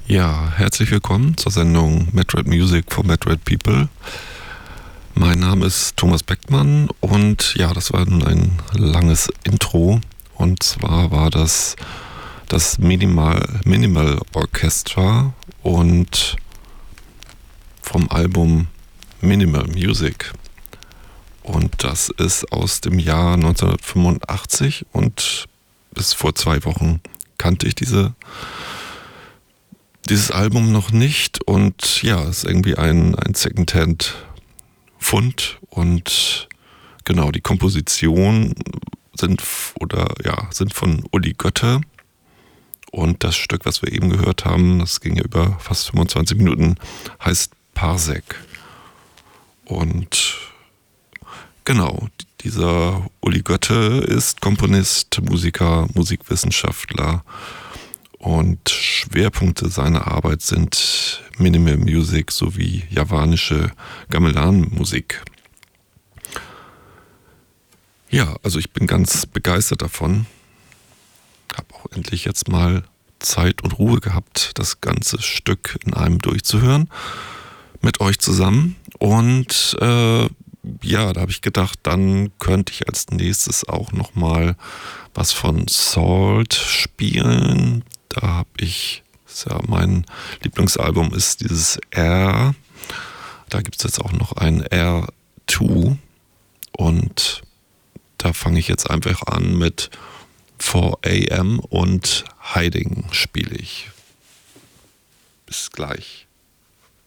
Ja, herzlich willkommen zur Sendung Madrid Music for Madrid People. Mein Name ist Thomas Beckmann und ja, das war nun ein langes Intro. Und zwar war das Minimal Orchestra und vom Album Minimal Music. Und das ist aus dem Jahr 1985 und bis vor 2 Wochen kannte ich dieses Album noch nicht und ja, es ist irgendwie ein Secondhand-Fund und genau, die Kompositionen sind von Uli Götte und das Stück, was wir eben gehört haben, das ging ja über fast 25 Minuten, heißt Parsec. Und genau, dieser Uli Götte ist Komponist, Musiker, Musikwissenschaftler und Schwerpunkte seiner Arbeit sind Minimal Music sowie javanische Gamelan-Musik. Ja, also ich bin ganz begeistert davon. Habe auch endlich jetzt mal Zeit und Ruhe gehabt, das ganze Stück in einem durchzuhören mit euch zusammen. Und ja, da habe ich gedacht, dann könnte ich als nächstes auch nochmal was von Salt spielen. Da habe ich, mein Lieblingsalbum ist dieses R. Da gibt es jetzt auch noch ein R2 und da fange ich jetzt einfach an mit 4 AM und Hiding spiele ich. Bis gleich.